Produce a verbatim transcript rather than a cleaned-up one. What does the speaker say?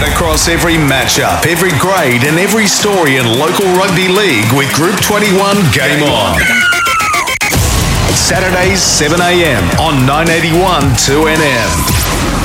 Cut across every matchup, every grade and every story in local rugby league with Group twenty-one Game On. Saturdays, seven a.m. on nine eighty-one two N M.